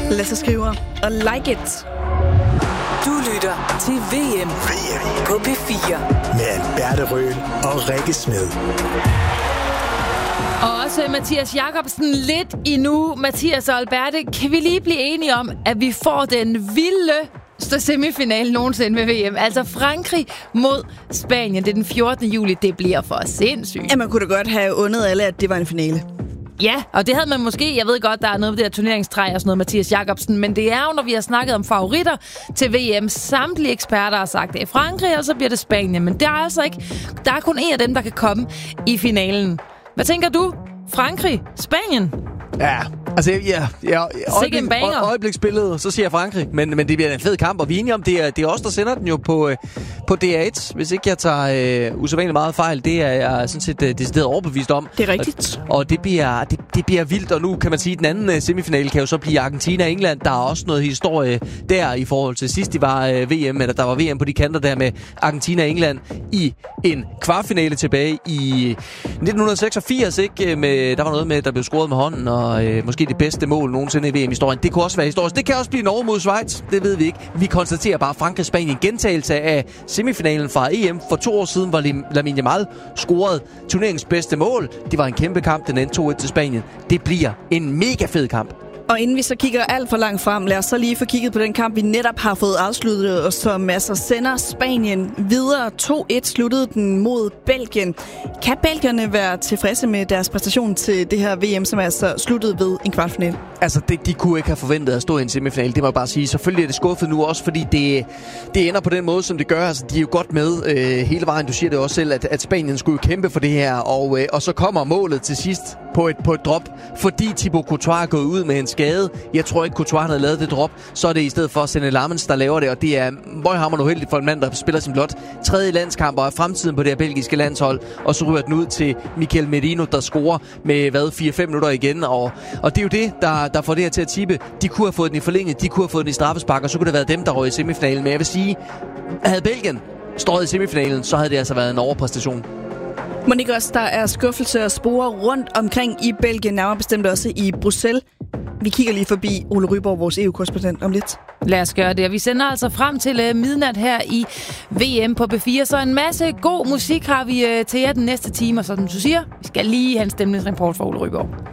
Lasse Skriver og Like It. Du lytter til VM på P4 med Alberte Røhl og Rikke Smed. Og også Mathias Jacobsen lidt endnu. Mathias og Alberte, kan vi lige blive enige om, at vi får den vildeste semifinale nogensinde ved VM? Altså Frankrig mod Spanien. Det er den 14. juli. Det bliver for sindssygt. Ja, man kunne da godt have undet alle, at det var en finale. Ja, og det havde man måske. Jeg ved godt, der er noget ved det her turneringstræ og sådan noget, Mathias Jacobsen. Men det er jo, når vi har snakket om favoritter til VM. Samtlige eksperter har sagt, det er Frankrig, og så bliver det Spanien. Men det er altså ikke. Der er kun en af dem, der kan komme i finalen. Hvad tænker du? Frankrig? Spanien? Ja, altså øjebliksbilledet, så siger jeg Frankrig, men det bliver en fed kamp, og vi er enige om, det er os, der sender den jo på DR1, hvis ikke jeg tager usædvanligt meget fejl. Det er jeg sådan set decideret overbevist om. Det er rigtigt. Og det bliver vildt, og nu kan man sige, at den anden semifinale kan jo så blive Argentina og England. Der er også noget historie der i forhold til sidst, de var VM, eller der var VM på de kanter der med Argentina og England i en kvartfinale tilbage i 1986, ikke? Der var noget med, der blev scoret med hånden, og måske det bedste mål nogensinde i VM-historien. Det kunne også være historisk. Det kan også blive Norge mod Schweiz. Det ved vi ikke. Vi konstaterer bare Frankrig-Spanien. Gentagelse af semifinalen fra EM for 2 år siden, hvor Lamine Yamal scorede turneringens bedste mål. Det var en kæmpe kamp. Den endte 2-1 til Spanien. Det bliver en mega fed kamp. Og inden vi så kigger alt for langt frem, lad os så lige få kigget på den kamp, vi netop har fået afsluttet, og som altså sender Spanien videre. 2-1 sluttede den mod Belgien. Kan belgierne være tilfredse med deres præstation til det her VM, som altså sluttede ved en kvartfinale? Altså, de kunne ikke have forventet at stå i en semifinale, det må jeg bare sige. Selvfølgelig er det skuffet nu også, fordi det ender på den måde, som det gør. Altså, de er jo godt med hele vejen. Du siger det også selv, at Spanien skulle jo kæmpe for det her, og så kommer målet til sidst på et drop, fordi Thibaut Courtois er gået ud med en skade. Jeg tror ikke, Courtois havde lavet det drop. Så er det i stedet for Senne Lammens, der laver det, og det er møghammerende uheldigt for en mand, der spiller sin blot 3. landskamp og er fremtiden på det her belgiske landshold, og så ryger den ud til Mikel Merino, der scorer med 4-5 minutter igen, og det er jo det, der får det her til at tippe. De kunne have fået den i forlænget, de kunne have fået den i straffespark, og så kunne det have været dem, der røg i semifinalen. Men jeg vil sige, havde Belgien stået i semifinalen, så havde det altså været en overpræstation. Monika, også der er skuffelse og spore rundt omkring i Belgien, nærmere bestemt også i Bruxelles. Vi kigger lige forbi Ole Ryborg, vores EU-korrespondent, om lidt. Lad os gøre det, og vi sender altså frem til midnat her i VM på B4, så en masse god musik har vi til jer den næste time, og som du siger, vi skal lige have en stemningsrapport fra Ole Ryborg.